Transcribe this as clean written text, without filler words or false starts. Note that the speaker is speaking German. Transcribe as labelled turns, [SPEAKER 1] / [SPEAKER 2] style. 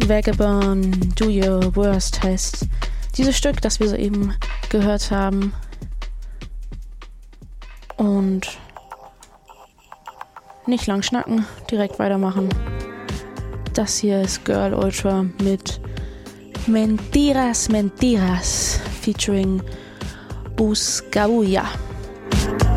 [SPEAKER 1] Vagabond, Do Your Worst heißt dieses Stück, das wir soeben gehört haben. Und nicht lang schnacken, direkt weitermachen. Das hier ist Girl Ultra mit Mentiras Mentiras featuring Buscabulla.